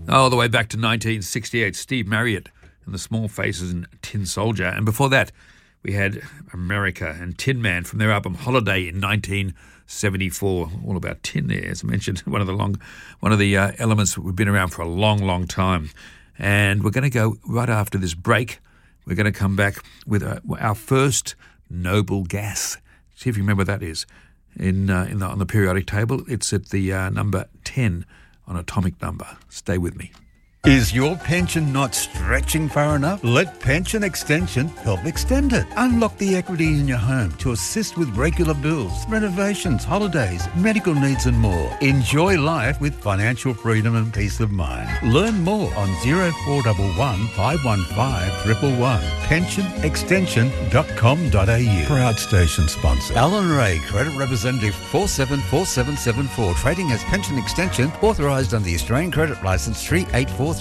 All the way back to 1968, Steve Marriott and the Small Faces and Tin Soldier. And before that, we had America and Tin Man from their album Holiday in 1974. All about tin there, as I mentioned, one of the elements that we've been around for a long, long time. And we're going to go right after this break. We're going to come back with our first noble gas. See if you remember what that is. On the periodic table, it's at the number 10 on atomic number. Stay with me. Is your pension not stretching far enough? Let Pension Extension help extend it. Unlock the equity in your home to assist with regular bills, renovations, holidays, medical needs and more. Enjoy life with financial freedom and peace of mind. Learn more on 0411 515 111. pensionextension.com.au. Proud station sponsor. Alan Ray, Credit Representative 474774. Trading as Pension Extension, authorised under the Australian Credit Licence 384324.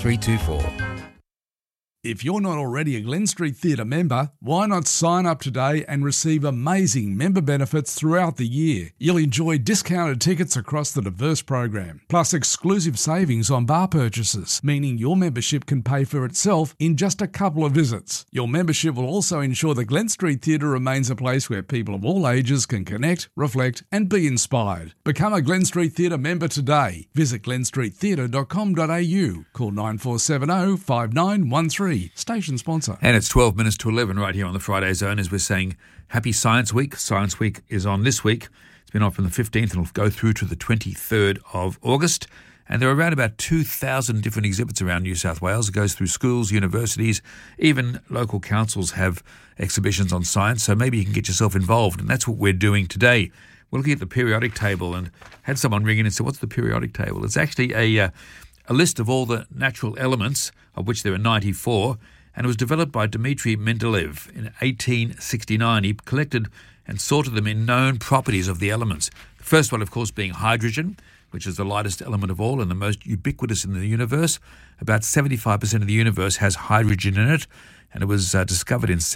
If you're not already a Glen Street Theatre member, why not sign up today and receive amazing member benefits throughout the year? You'll enjoy discounted tickets across the diverse program, plus exclusive savings on bar purchases, meaning your membership can pay for itself in just a couple of visits. Your membership will also ensure the Glen Street Theatre remains a place where people of all ages can connect, reflect and be inspired. Become a Glen Street Theatre member today. Visit glenstreettheatre.com.au. Call 9470 5913. Station sponsor. And it's 12 minutes to 11 right here on the Friday Zone as we're saying Happy Science Week. Science Week is on this week. It's been on from the 15th and will go through to the 23rd of August. And there are around about 2,000 different exhibits around New South Wales. It goes through schools, universities, even local councils have exhibitions on science. So maybe you can get yourself involved. And that's what we're doing today. We're looking at the periodic table and had someone ring in and say, what's the periodic table? It's actually a list of all the natural elements, of which there are 94, and it was developed by Dmitry Mendeleev in 1869. He collected and sorted them in known properties of the elements. The first one, of course, being hydrogen, which is the lightest element of all and the most ubiquitous in the universe. About 75% of the universe has hydrogen in it, and it was discovered in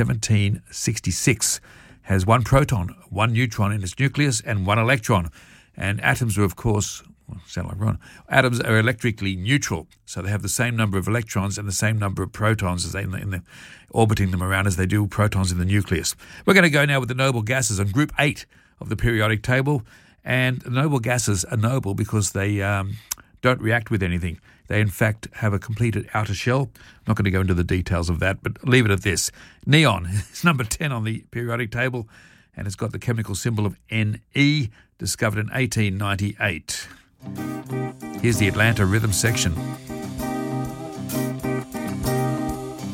1766. Has one proton, one neutron in its nucleus, and one electron. And atoms are, of course, sound like Ron. Atoms are electrically neutral, so they have the same number of electrons and the same number of protons as they in the orbiting them around as they do protons in the nucleus. We're going to go now with the noble gases on Group 8 of the periodic table, and the noble gases are noble because they don't react with anything. They, in fact, have a completed outer shell. I'm not going to go into the details of that, but leave it at this. Neon is number 10 on the periodic table, and it's got the chemical symbol of Ne, discovered in 1898. Here's the Atlanta Rhythm Section.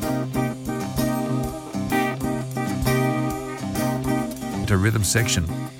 Atlanta Rhythm Section.